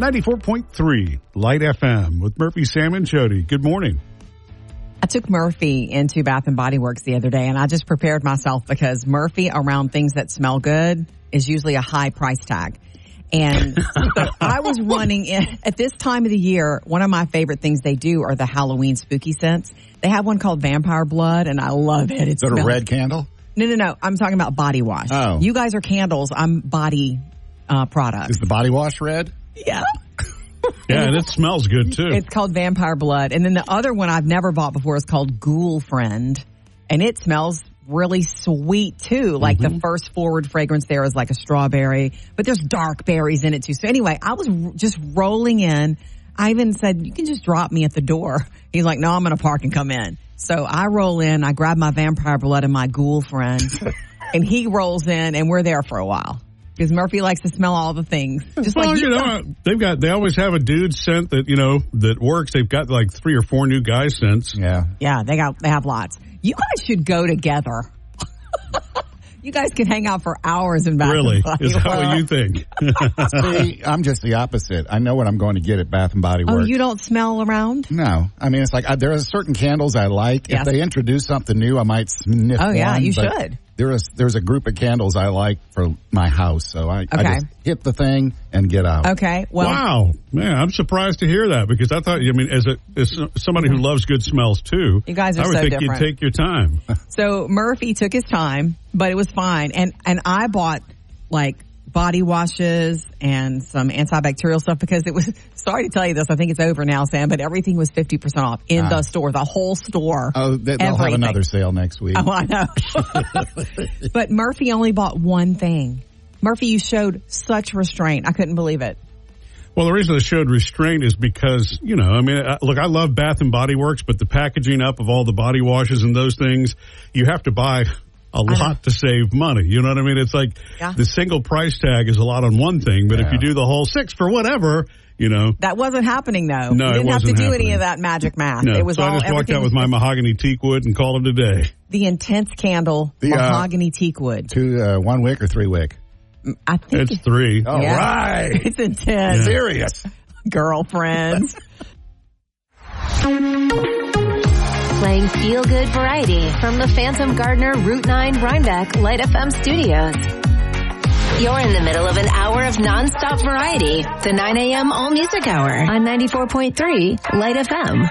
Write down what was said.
94.3 Light FM with Murphy, Sam, and Jody. Good morning. I took Murphy into Bath & Body Works the other day, and I just prepared myself because Murphy around things that smell good is usually a high price tag. And so I was running in at this time of the year. One of my favorite things they do are the Halloween spooky scents. They have one called Vampire Blood, and I love it. Is it a red candle? No. I'm talking about body wash. Oh. You guys are candles. I'm body products. Is the body wash red? Yeah. Yeah, and it smells good, too. It's called Vampire Blood. And then the other one I've never bought before is called Ghoul Friend. And it smells really sweet, too. Like the first forward fragrance there is like a strawberry. But there's dark berries in it, too. So anyway, I was just rolling in. I even said, you can just drop me at the door. He's like, no, I'm going to park and come in. So I roll in. I grab my Vampire Blood and my Ghoul Friend. And he rolls in, and we're there for a while. Because Murphy likes to smell all the things. Just well, like you know, they always have a dude scent that, you know, that works. They've got like 3 or 4 new guy scents. Yeah. Yeah, they have lots. You guys should go together. You guys can hang out for hours in Bath & Body Works. Is that what you think? See, I'm just the opposite. I know what I'm going to get at Bath & Body Works. Oh, you don't smell around? No. I mean, it's like there are certain candles I like. Yes. If they introduce something new, I might sniff one. Oh, yeah, you should. There's a group of candles I like for my house, so I just hit the thing and get out. Okay. Well, wow, man, I'm surprised to hear that because I thought, I mean, as somebody who loves good smells too, you guys are I would so think different. you'd take your time. So Murphy took his time, but it was fine, and I bought like body washes and some antibacterial stuff because it was, sorry to tell you this, I think it's over now, Sam, but everything was 50% off in the store, the whole store. Oh, they'll have another sale next week. Oh, I know. But Murphy only bought one thing. Murphy, you showed such restraint. I couldn't believe it. Well, the reason I showed restraint is because, you know, I mean, look, I love Bath & Body Works, but the packaging up of all the body washes and those things, you have to buy a lot to save money. You know what I mean? It's like the single price tag is a lot on one thing, but if you do the whole 6 for whatever, you know. That wasn't happening, though. No, you didn't it have to wasn't do happening. any of that magic math. No. It was so I just walked out with my mahogany teak wood and called it a day. The intense candle, mahogany teak wood. 1 wick or 3 wick? I think it's 3. All right. It's intense. Serious. Girlfriends. Playing feel-good variety from the Phantom Gardener Route 9 Rhinebeck Light FM studios. You're in the middle of an hour of nonstop variety. The 9 a.m. All Music Hour on 94.3 Light FM.